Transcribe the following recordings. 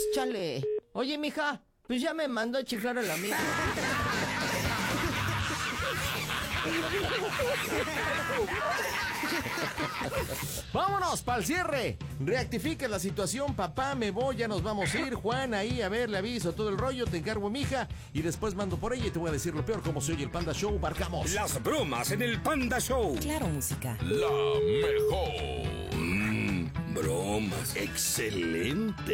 chale. Oye, mija, pues ya me mandó a chiflar a la mía. Vámonos para el cierre. Reactifica la situación, papá, me voy, ya nos vamos a ir. Juan, ahí, a ver, le aviso todo el rollo, te encargo mija y después mando por ella y te voy a decir lo peor, como se oye el Panda Show. Marcamos. Las bromas en el Panda Show. Claro, música. La mejor. Bromas. Excelente.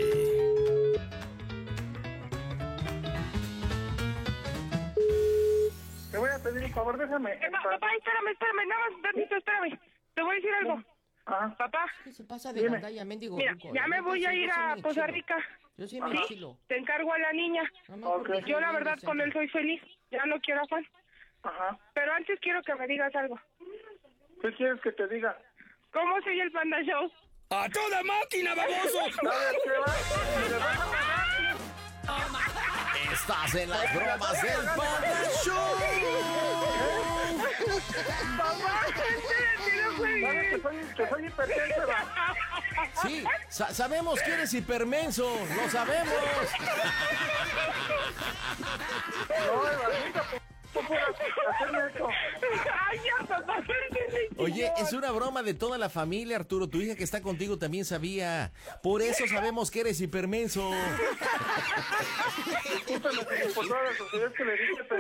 Te voy a pedir un favor, déjame. Papá, espérame, nada más tantito, espérame. Te voy a decir algo. Papá. ¿Qué se pasa de gandalla, mendigo? Mira, ya me voy a ir a Poza Rica. Yo sí me enchilo. Te encargo a la niña. Yo la verdad con él soy feliz. Ya no quiero a Juan. Ajá. Pero antes quiero que me digas algo. ¿Qué quieres que te diga? ¿Cómo se oye el Panda Show? ¡A toda máquina, baboso! ¿Sabes qué va? Estás en las bromas del Panda Show. Papá, no puede ¿Sabes que soy hipertenso? Sí, sabemos que eres hipermenso, lo sabemos. No, Evaldita, por hacerme eso. Ay, ya, papá, Oye, es una broma de toda la familia, Arturo. Tu hija que está contigo también sabía. Por eso sabemos que eres hipermenso. Discúlpeme por todas las sociedades que le dije, pero...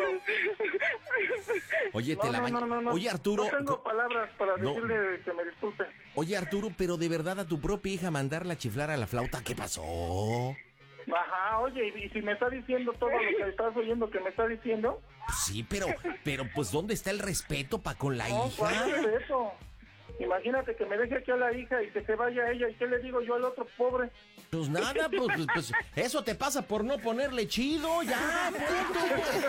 Oye, No. Oye, Arturo. No tengo palabras para No. decirle que me disculpe. Oye, Arturo, pero de verdad a tu propia hija mandarla a chiflar a la flauta, ¿qué pasó? Ajá, oye, y si me está diciendo todo lo que estás oyendo que me está diciendo... Sí, pero pues ¿dónde está el respeto con la No, ¿cuál hija? es eso? Imagínate que me deje aquí a la hija y que se vaya ella. ¿Y qué le digo yo al otro pobre? Pues nada, pues eso te pasa por no ponerle chido, ya, punto.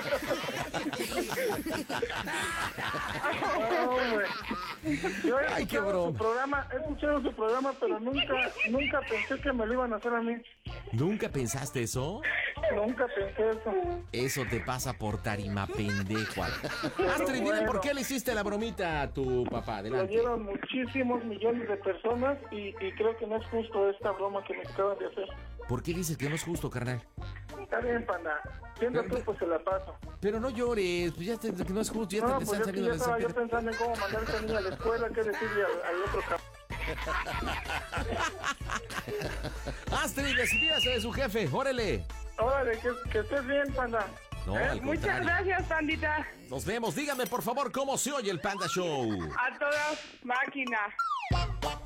No, güey. Yo Ay, qué broma. he escuchado su programa, pero nunca pensé que me lo iban a hacer a mí. ¿Nunca pensaste eso? Nunca pensé eso. Eso te pasa por tarima pendejo. Astrid, dile por qué le hiciste la bromita a tu papá. Lo Adelante. oyeron muchísimos millones de personas y creo que no es justo esta broma que me acaban de hacer. ¿Por qué dices que no es justo, carnal? Está bien, panda. Siendo tú, pues se la paso. Pero no llores, pues ya que no es justo, ya No, te pues están es que saliendo ya las estaba yo empiras. pensando en cómo mandar a esta niña a la escuela, qué decirle al otro Astrid, despídase de su jefe, órale. Órale, que estés bien, panda. No, al Muchas contrario. gracias, pandita. Nos vemos, dígame por favor cómo se oye el Panda Show. A todas máquinas.